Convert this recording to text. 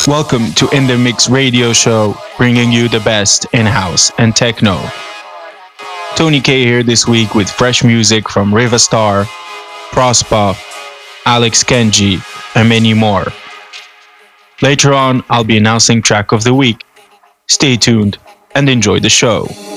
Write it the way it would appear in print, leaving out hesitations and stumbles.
Welcome to In The Mix radio show, bringing you the best in house and techno. Tony K here this week with fresh music from Riva Starr, Prospa, Alex Kenji, and many more. Later on, I'll be announcing track of the week. Stay tuned and enjoy the show.